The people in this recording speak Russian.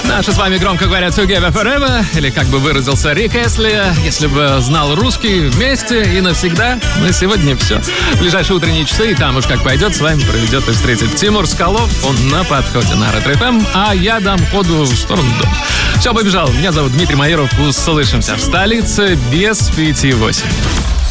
Наши с вами громко говорят Together Forever, или как бы выразился Рик Эсли, если бы знал русский, вместе и навсегда. На сегодня все. В ближайшие утренние часы, и там уж как пойдет, с вами проведет и встретит Тимур Скалов. Он на подходе на Ретро-ФМ, а я дам ходу в сторону дома. Все, побежал. Меня зовут Дмитрий Майоров. Услышимся в столице без 5:08.